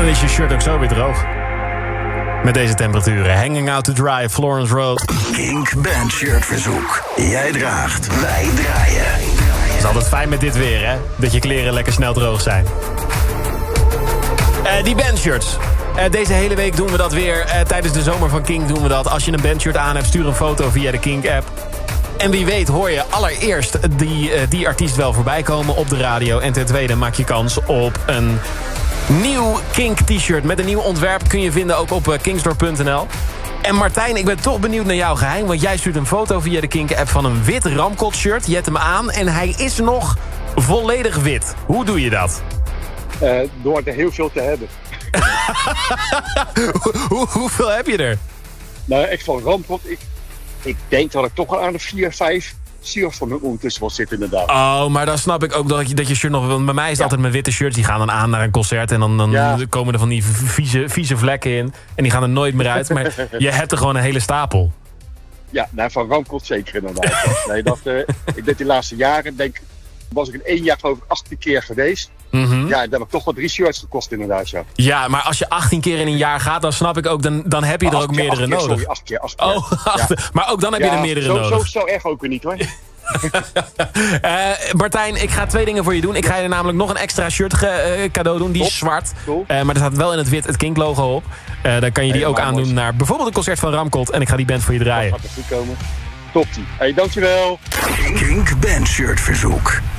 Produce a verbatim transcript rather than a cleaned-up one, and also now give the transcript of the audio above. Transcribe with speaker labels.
Speaker 1: is je shirt ook zo weer droog. Met deze temperaturen. Hanging out to dry, Florence Road.
Speaker 2: Kink Band Shirt verzoek. Jij draagt, wij draaien.
Speaker 1: Het is altijd fijn met dit weer, hè? Dat je kleren lekker snel droog zijn. Uh, die bandshirts. Uh, deze hele week doen we dat weer. Uh, tijdens de zomer van Kink doen we dat. Als je een bandshirt aan hebt, stuur een foto via de Kink-app. En wie weet hoor je allereerst die, uh, die artiest wel voorbij komen op de radio. En ten tweede maak je kans op een nieuw Kink t-shirt. Met een nieuw ontwerp kun je vinden ook op uh, kinkstore punt n l. En Martijn, ik ben toch benieuwd naar jouw geheim. Want jij stuurt een foto via de Kink-app van een wit Ramkot shirt. Je hebt hem aan en hij is nog volledig wit. Hoe doe je dat?
Speaker 3: Uh, door er heel veel te hebben.
Speaker 1: Hoe, hoeveel heb je er?
Speaker 3: Nou, echt van Ramkot. Ik, ik denk dat ik toch al aan de vier, vijf shirts van hem ondertussen wel zit inderdaad.
Speaker 1: Oh, maar dan snap ik ook dat je, dat je shirt nog... Want bij mij is het ja. altijd mijn witte shirts. Die gaan dan aan naar een concert. En dan, dan ja. komen er van die vieze, vieze vlekken in. En die gaan er nooit meer uit. Maar je hebt er gewoon een hele stapel.
Speaker 3: Ja, nou, van Ramkot zeker inderdaad. Nee, dat, uh, ik denk de laatste jaren... Denk, was ik in één jaar geloof ik achttien keer geweest. Mm-hmm. Ja, dan heb ik toch wel drie shirts gekost inderdaad, ja.
Speaker 1: Ja, maar als je achttien keer in een jaar gaat, dan snap ik ook, dan, dan heb je er ook keer, meerdere
Speaker 3: keer,
Speaker 1: nodig.
Speaker 3: Sorry, acht keer, acht keer.
Speaker 1: Oh, acht, ja. Maar ook dan heb ja, je er meerdere
Speaker 3: zo,
Speaker 1: nodig.
Speaker 3: Zo, zo erg ook weer niet, hoor.
Speaker 1: uh, Martijn, ik ga twee dingen voor je doen. Ik ga je namelijk nog een extra shirt ge, uh, cadeau doen. Die Top. is zwart. Uh, maar er staat wel in het wit het Kink-logo op. Uh, dan kan je die ook aandoen mooi. Naar bijvoorbeeld een concert van Ramkot. En ik ga die band voor je draaien.
Speaker 3: Dat gaat er goed komen. Top-tie. Hey, dankjewel.
Speaker 2: Kink Band Shirt verzoek.